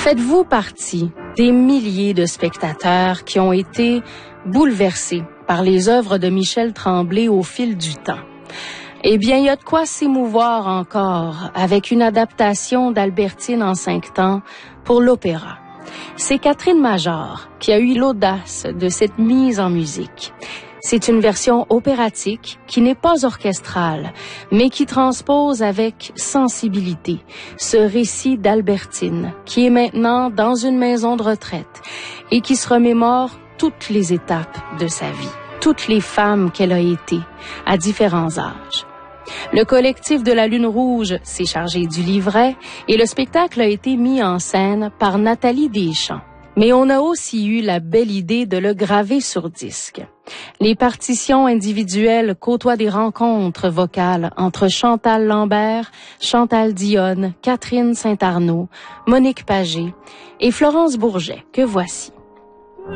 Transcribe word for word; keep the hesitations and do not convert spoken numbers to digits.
Faites-vous partie des milliers de spectateurs qui ont été bouleversés par les œuvres de Michel Tremblay au fil du temps? Eh bien, il y a de quoi s'émouvoir encore avec une adaptation d'Albertine en cinq temps pour l'opéra. C'est Catherine Major qui a eu l'audace de cette mise en musique. C'est une version opératique qui n'est pas orchestrale, mais qui transpose avec sensibilité ce récit d'Albertine, qui est maintenant dans une maison de retraite et qui se remémore toutes les étapes de sa vie, toutes les femmes qu'elle a été à différents âges. Le collectif de la Lune Rouge s'est chargé du livret et le spectacle a été mis en scène par Nathalie Deschamps. Mais on a aussi eu la belle idée de le graver sur disque. Les partitions individuelles côtoient des rencontres vocales entre Chantal Lambert, Chantal Dionne, Catherine Saint-Arnaud, Monique Pagé et Florence Bourget, que voici.